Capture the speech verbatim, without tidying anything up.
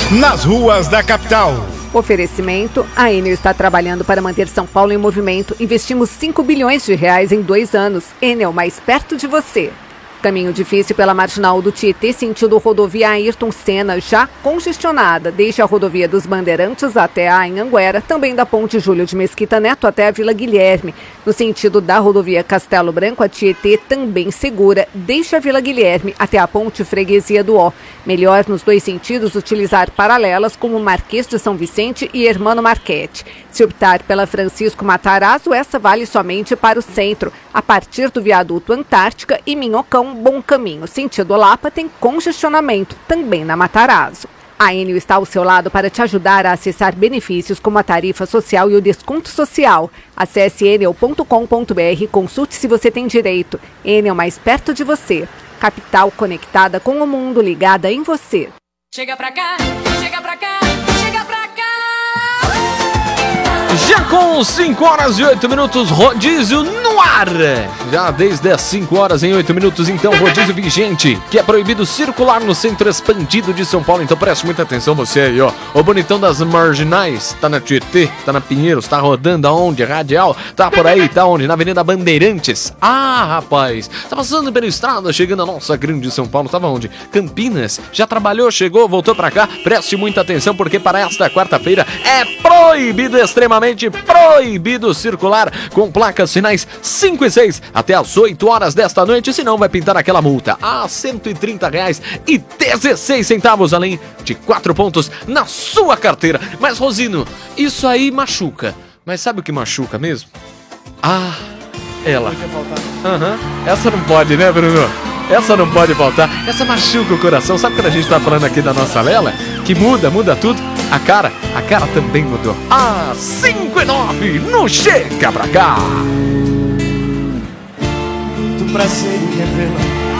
nas ruas da capital. Oferecimento, a Enel está trabalhando para manter São Paulo em movimento. Investimos cinco bilhões de reais em dois anos. Enel, mais perto de você. Caminho difícil pela Marginal do Tietê, sentido rodovia Ayrton Senna, já congestionada, desde a rodovia dos Bandeirantes até a Anhanguera, também da ponte Júlio de Mesquita Neto até a Vila Guilherme. No sentido da rodovia Castelo Branco, a Tietê também segura, desde a Vila Guilherme até a ponte Freguesia do Ó. Melhor nos dois sentidos utilizar paralelas como Marquês de São Vicente e Hermano Marchetti. Se optar pela Francisco Matarazzo, essa vale somente para o centro, a partir do viaduto Antártica e Minhocão, Bom Caminho. Sentido Lapa tem congestionamento, também na Matarazzo. A Enel está ao seu lado para te ajudar a acessar benefícios como a tarifa social e o desconto social. Acesse enel ponto com ponto br e consulte se você tem direito. Enel, mais perto de você. Capital conectada com o mundo, ligada em você. Chega pra cá, chega pra cá, chega pra cá. Já com cinco horas e oito minutos, rodízio no ar. Já desde as cinco horas e oito minutos, então, rodízio vigente, que é proibido circular no centro expandido de São Paulo. Então preste muita atenção você aí, ó. O bonitão das Marginais, tá na Tietê, tá na Pinheiros, tá rodando aonde? Radial, tá por aí, tá onde? Na Avenida Bandeirantes. Ah, rapaz, tá passando pela estrada, chegando a nossa grande São Paulo, tava onde? Campinas, já trabalhou, chegou, voltou pra cá. Preste muita atenção, porque para esta quarta-feira é proibido, extremamente proibido circular com placas finais cinco e seis até as oito horas desta noite, senão vai pintar aquela multa a cento e trinta reais e dezesseis centavos, além de quatro pontos na sua carteira. Mas, Rosino, isso aí machuca. Mas sabe o que machuca mesmo? Ah, ela. Aham, uhum. Essa não pode, né, Bruno? Essa não pode faltar. Essa machuca o coração. Sabe quando a gente tá falando aqui da nossa Lela? Que muda, muda tudo. A cara, a cara também mudou. Ah, cinco e nove, não chega pra cá. Do prazer em revê-la